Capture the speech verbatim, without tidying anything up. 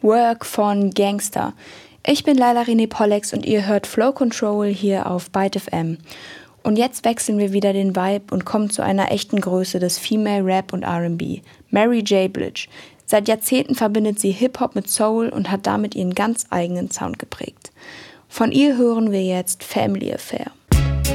Work von Gangster. Ich bin Laila René Pollex und ihr hört Flow Control hier auf Byte F M. Und jetzt wechseln wir wieder den Vibe und kommen zu einer echten Größe des Female Rap und R and B. Mary J. Blige. Seit Jahrzehnten verbindet sie Hip-Hop mit Soul und hat damit ihren ganz eigenen Sound geprägt. Von ihr hören wir jetzt Family Affair.